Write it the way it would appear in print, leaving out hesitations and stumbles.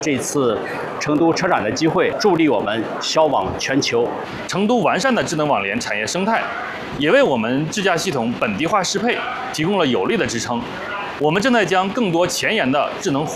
这次成都车展的机会，助力我们销往全球。 成都完善的智能网联产业生态，也为我们智驾系统本地化适配提供了有力的支撑。我们正在将更多前沿的智能